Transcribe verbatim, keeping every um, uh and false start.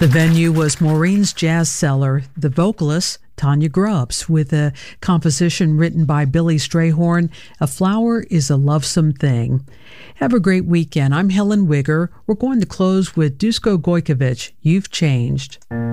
The venue was Maureen's Jazz Cellar. The vocalist, Tanya Grubbs, with a composition written by Billy Strayhorn, A Flower is a Lovesome Thing. Have a great weekend. I'm Helen Wigger. We're going to close with Dusko Gojkovic, You've Changed.